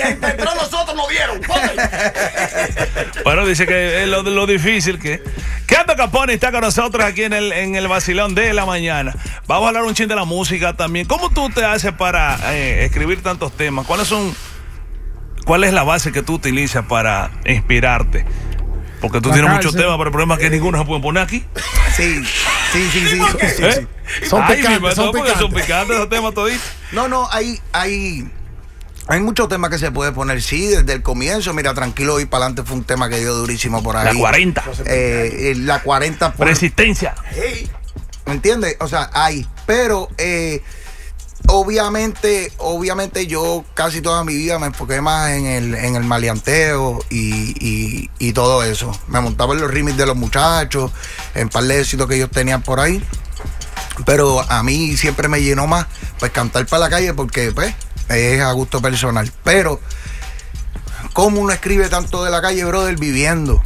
Pero nosotros nos dieron. Bueno, dice que es lo difícil que... Kendo Capone está con nosotros aquí en el vacilón de la mañana. Vamos a hablar un chin de la música también. ¿Cómo tú te haces para escribir tantos temas? ¿Cuál es la base que tú utilizas para inspirarte? Porque tú tienes muchos temas, pero el problema es que ninguno se puede poner aquí. Sí. Son picantes esos temas toditos. No, hay muchos temas que se puede poner, sí, desde el comienzo. Mira, Tranquilo y para adelante fue un tema que dio durísimo por ahí. La 40. La 40. Resistencia. ¿Me entiendes? O sea, pero obviamente yo casi toda mi vida me enfoqué más en el maleanteo y todo eso. Me montaba en los remix de los muchachos, en par de éxitos que ellos tenían por ahí. Pero a mí siempre me llenó más pues cantar para la calle porque pues es a gusto personal. Pero ¿cómo uno escribe tanto de la calle, brother? Viviendo,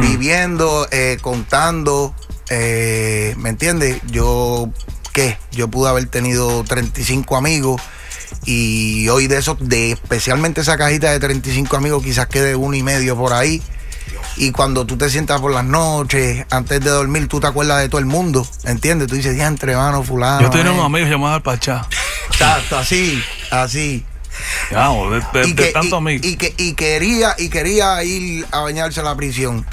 contando, ¿me entiendes? Yo pude haber tenido 35 amigos y hoy especialmente esa cajita de 35 amigos, quizás quede 1 y medio por ahí. Y cuando tú te sientas por las noches, antes de dormir, tú te acuerdas de todo el mundo, ¿entiendes? Tú dices, diantre, mano, fulano. Yo tenía un amigo llamado El Pachá. Exacto, así. Vamos, de tantos amigos. Y quería ir a bañarse a la prisión.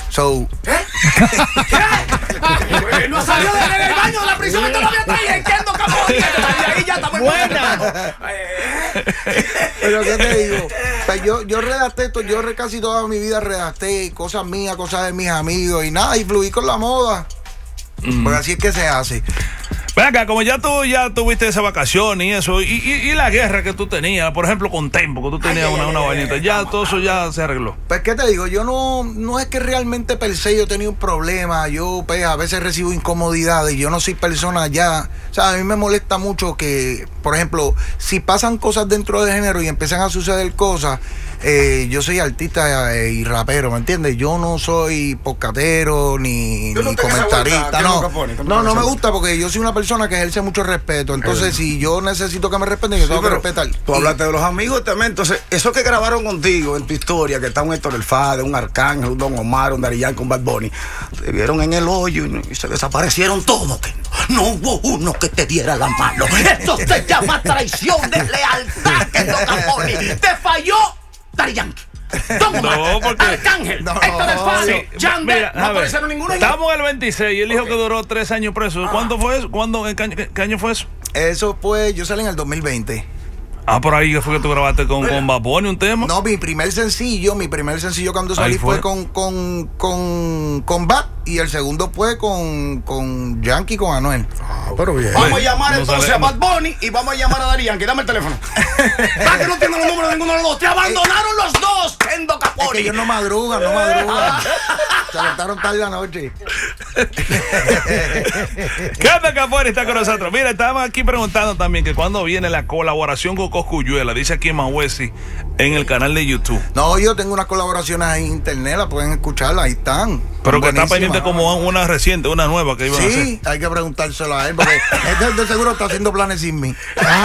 No salió del baño de la prisión y todavía está ahí Kendo Capone. Ahí ya estamos buena. Pero ¿qué te digo? Pues yo redacté casi toda mi vida redacté cosas mías, cosas de mis amigos y nada, y fluí con la moda. Pues así es que se hace. Ven acá, como ya tuviste esa vacación y eso, y la guerra que tú tenías, por ejemplo, con Tempo, que tú tenías una vainita, ya todo eso ya se arregló. Pues, ¿qué te digo? Yo no es que realmente per se yo tenía un problema, yo pues a veces recibo incomodidades, yo no soy persona ya, o sea, a mí me molesta mucho que, por ejemplo, si pasan cosas dentro del género y empiezan a suceder cosas, yo soy artista y rapero, ¿me entiendes? Yo no soy podcastero ni comentarista, no me gusta porque yo soy una persona que ejerce mucho respeto, entonces si yo necesito que me respeten, yo tengo que respetar. Tú hablaste de los amigos también, entonces, esos que grabaron contigo en tu historia, que está un Héctor El Father, un Arcángel, un Don Omar, un Daddy Yankee, un Bad Bunny, te vieron en el hoyo y se desaparecieron todos, que no hubo uno que te diera la mano. Eso se llama traición de lealtad, Kendo Capone. Te falló Daddy Yankee, Don Omar, Arcángel, Héctor El Father, Yandel, no aparecieron ninguno. Estamos en el 26 y él dijo que duró 3 años preso. ¿Cuándo fue eso? ¿Qué año fue eso? Eso fue, yo salí en el 2020. Por ahí fue que tú grabaste con Bad Bunny un tema. No, mi primer sencillo cuando salí fue con Bad, y el segundo fue con Yankee, con Anuel. Pero bien. Vamos a llamar entonces a Bad Bunny y vamos a llamar a Daddy Yankee. Dame el teléfono. ¿Para que no tienen los números de ninguno de los dos? Te abandonaron los dos, Kendo Capone. Es que ellos no madrugan. Se levantaron tarde la noche. Kendo Capone está con nosotros. Mira, estábamos aquí preguntando también que cuándo viene la colaboración con Cosculluela, dice aquí Mahuesi en el canal de YouTube. No, yo tengo unas colaboraciones en internet, las pueden escuchar, ahí están. Pero que está pendiente como una reciente, una nueva que iban a hacer. Sí, hay que preguntárselo a él, porque él de seguro está haciendo planes sin mí.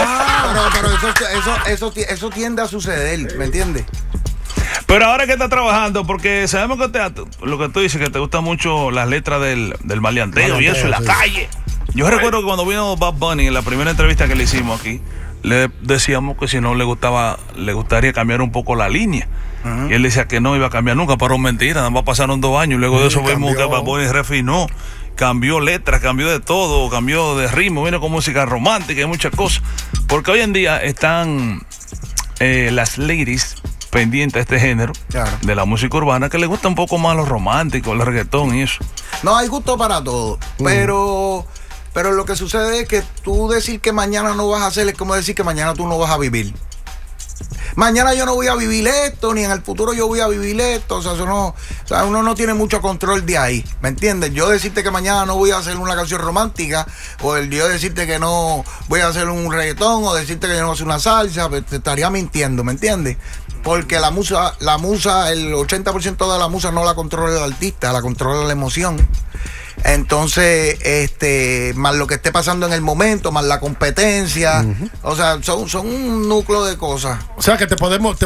Pero eso tiende a suceder, ¿me entiendes? Pero ahora que está trabajando, porque sabemos que lo que tú dices, que te gustan mucho las letras del maleanteo y eso, en la calle. Yo recuerdo que cuando vino Bad Bunny en la primera entrevista que le hicimos aquí, le decíamos que si no le gustaría cambiar un poco la línea. Y él decía que no iba a cambiar nunca, pero mentira, nada más pasaron 2 años. Luego de eso vimos que Bad Bunny refinó, cambió letras, cambió de todo, cambió de ritmo, vino con música romántica y muchas cosas. Porque hoy en día están las ladies pendientes a este género, claro, de la música urbana, que le gusta un poco más los románticos, el reggaetón y eso. No, hay gusto para todo, pero lo que sucede es que tú decir que mañana no vas a hacer es como decir que mañana tú no vas a vivir. Mañana yo no voy a vivir esto, ni en el futuro yo voy a vivir esto. O sea, uno no tiene mucho control de ahí, ¿me entiendes? Yo decirte que mañana no voy a hacer una canción romántica, o yo decirte que no voy a hacer un reggaetón, o decirte que yo no voy a hacer una salsa, pues te estaría mintiendo, ¿me entiendes? Porque la musa, el 80% de la musa no la controla el artista, la controla la emoción. Entonces, más lo que esté pasando en el momento, más la competencia, o sea, son un núcleo de cosas. O sea, que te podemos